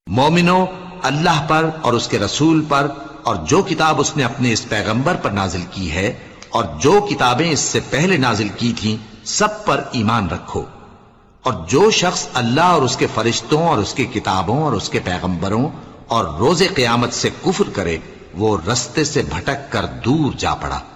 मोमिनो, अल्लाह पर और उसके रसूल पर और जो किताब उसने अपने इस पैगंबर पर नाजिल की है और जो किताबें इससे पहले नाजिल की थीं, सब पर ईमान रखो। और जो शख्स अल्लाह और उसके फरिश्तों और उसकी किताबों और उसके पैगंबरों और रोजे क़यामत से कुफ्र करे, वो रस्ते से भटक कर दूर जा पड़ा।